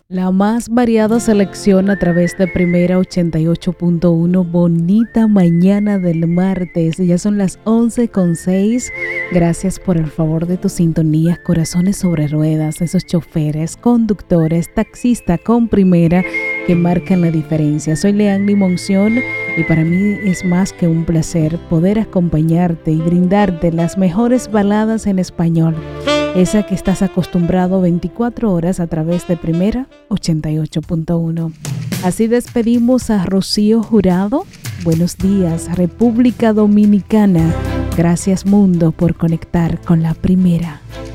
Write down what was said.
La más variada selección a través de Primera 88.1. Bonita mañana del martes. Ya son las 11:06. Gracias por el favor de tu sintonía. Corazones sobre ruedas. Esos choferes, conductores, taxistas con Primera que marcan la diferencia. Soy Leanny Monción y para mí es más que un placer poder acompañarte y brindarte las mejores baladas en español. Esa que estás acostumbrado 24 horas a través de Primera 88.1. Así despedimos a Rocío Jurado. Buenos días, República Dominicana. Gracias, mundo, por conectar con la Primera.